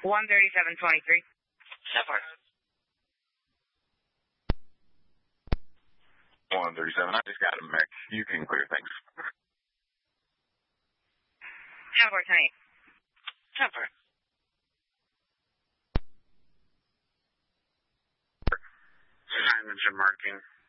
13723. That part. 137, I just got a mech. You can clear things. Tower 10. Temper. Signage and marking.